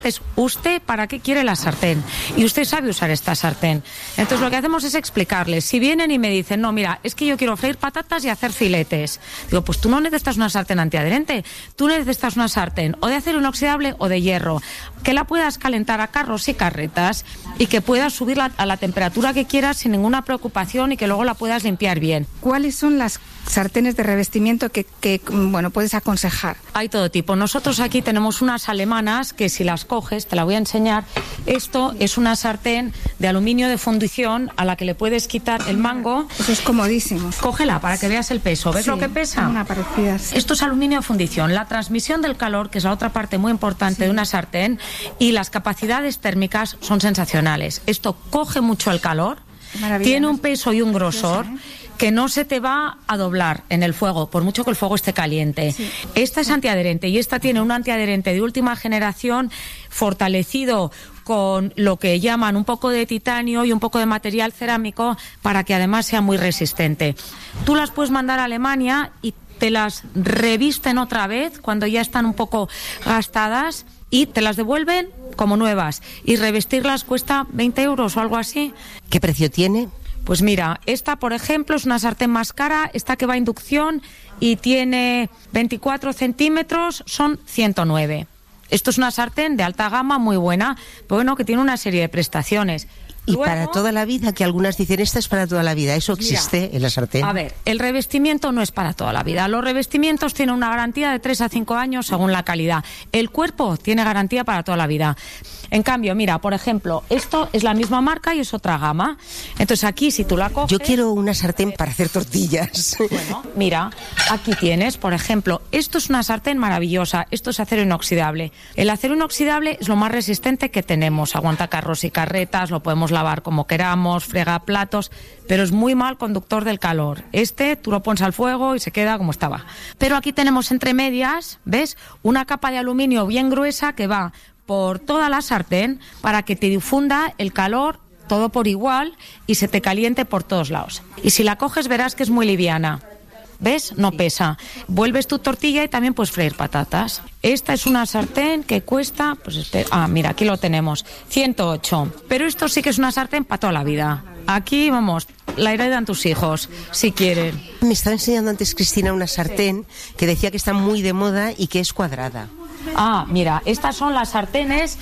Entonces, ¿usted para qué quiere la sartén? Y usted sabe usar esta sartén. Entonces, lo que hacemos es explicarles. Si vienen y me dicen, no, mira, es que yo quiero freír patatas y hacer filetes. Digo, pues tú no necesitas una sartén antiadherente. Tú necesitas una sartén o de acero inoxidable o de hierro, que la puedas calentar a carros y carretas y que puedas subirla a la temperatura que quieras sin ninguna preocupación y que luego la puedas limpiar bien. ¿Cuáles son las sartenes de revestimiento que puedes aconsejar? Hay todo tipo. Nosotros aquí tenemos unas alemanas que si las coges, te la voy a enseñar. Esto es una sartén de aluminio de fundición a la que le puedes quitar el mango. Eso es comodísimo. Cógela para que veas el peso. ¿Ves lo que pesa? Una parecida. Esto es aluminio de fundición. La transmisión del calor, que es la otra parte muy importante de una sartén, y las capacidades térmicas son sensacionales. Esto coge mucho el calor, tiene un peso y un grosor que no se te va a doblar en el fuego, por mucho que el fuego esté caliente. Sí. Esta es antiadherente y esta tiene un antiadherente de última generación fortalecido con lo que llaman un poco de titanio y un poco de material cerámico para que además sea muy resistente. Tú las puedes mandar a Alemania y te las revisten otra vez cuando ya están un poco gastadas y te las devuelven como nuevas. Y revestirlas cuesta 20 euros o algo así. ¿Qué precio tiene? Pues mira, esta por ejemplo es una sartén más cara, esta que va a inducción y tiene 24 centímetros, son 109. Esto es una sartén de alta gama muy buena, pero bueno, que tiene una serie de prestaciones. Y luego, para toda la vida, que algunas dicen, esta es para toda la vida, ¿eso existe en la sartén? A ver, el revestimiento no es para toda la vida. Los revestimientos tienen una garantía de 3 a 5 años según la calidad. El cuerpo tiene garantía para toda la vida. En cambio, mira, por ejemplo, esto es la misma marca y es otra gama. Entonces aquí, si tú la coges... Yo quiero una sartén para hacer tortillas. Bueno, mira, aquí tienes, por ejemplo, esto es una sartén maravillosa, esto es acero inoxidable. El acero inoxidable es lo más resistente que tenemos. Aguanta carros y carretas, lo podemos lavar como queramos, frega platos, pero es muy mal conductor del calor. Este tú lo pones al fuego y se queda como estaba. Pero aquí tenemos entre medias, ¿ves? Una capa de aluminio bien gruesa que va por toda la sartén para que te difunda el calor todo por igual y se te caliente por todos lados. Y si la coges verás que es muy liviana. ¿Ves? No pesa. Vuelves tu tortilla y también puedes freír patatas. Esta es una sartén que cuesta, mira, aquí lo tenemos, 108. Pero esto sí que es una sartén para toda la vida. Aquí, vamos, la heredan tus hijos, si quieren. Me estaba enseñando antes Cristina una sartén que decía que está muy de moda y que es cuadrada. Mira, estas son las sartenes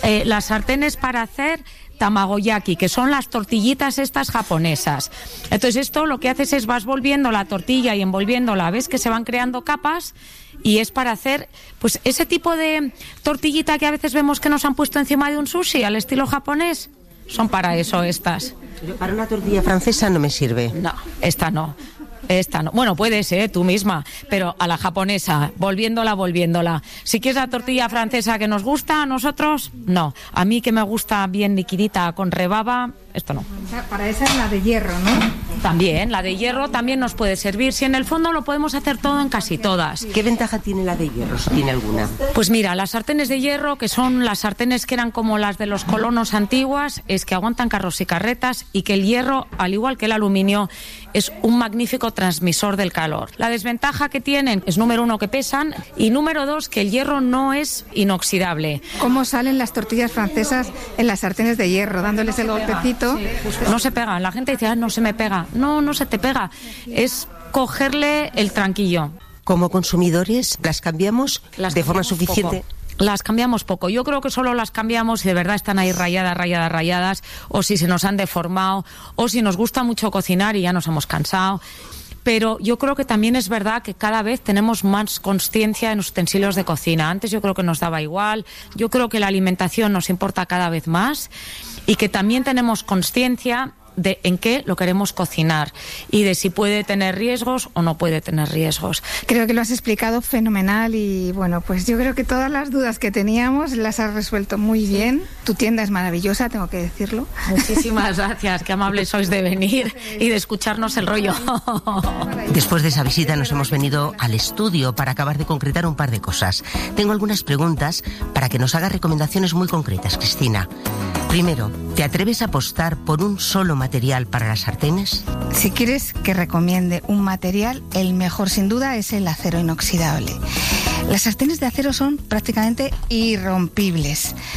para hacer tamagoyaki, que son las tortillitas estas japonesas. Entonces esto lo que haces es vas volviendo la tortilla y envolviéndola, ves que se van creando capas y es para hacer pues ese tipo de tortillita que a veces vemos que nos han puesto encima de un sushi al estilo japonés. Son para eso estas. Pero para una tortilla francesa no me sirve. No, esta no. Bueno, puedes, tú misma, pero a la japonesa, volviéndola. Si quieres la tortilla francesa que nos gusta, a nosotros, no. A mí que me gusta bien liquidita con rebaba, esto no. Para esa es la de hierro, ¿no? También, la de hierro también nos puede servir. Si en el fondo lo podemos hacer todo en casi todas. ¿Qué ventaja tiene la de hierro, si tiene alguna? Pues mira, las sartenes de hierro, que son las sartenes que eran como las de los colonos antiguas, es que aguantan carros y carretas y que el hierro, al igual que el aluminio, es un magnífico transmisor del calor. La desventaja que tienen es, número 1, que pesan, y número 2, que el hierro no es inoxidable. ¿Cómo salen las tortillas francesas en las sartenes de hierro? Dándoles el golpecito. Sí, no se pegan. La gente dice, no se me pega. No se te pega. Es cogerle el tranquillo. Como consumidores, ¿las cambiamos de forma suficiente? Poco. Las cambiamos poco. Yo creo que solo las cambiamos si de verdad están ahí rayadas, o si se nos han deformado, o si nos gusta mucho cocinar y ya nos hemos cansado. Pero yo creo que también es verdad que cada vez tenemos más consciencia en los utensilios de cocina. Antes yo creo que nos daba igual. Yo creo que la alimentación nos importa cada vez más y que también tenemos consciencia de en qué lo queremos cocinar y de si puede tener riesgos o no puede tener riesgos. Creo que lo has explicado fenomenal y bueno, pues yo creo que todas las dudas que teníamos las has resuelto muy bien. Tu tienda es maravillosa, tengo que decirlo. Muchísimas gracias, qué amables sois de venir y de escucharnos el rollo. Después de esa visita nos hemos venido al estudio para acabar de concretar un par de cosas. Tengo algunas preguntas para que nos hagas recomendaciones muy concretas, Cristina. Primero, ¿te atreves a apostar por un solo material para las sartenes? Si quieres que recomiende un material, el mejor sin duda es el acero inoxidable. Las sartenes de acero son prácticamente irrompibles.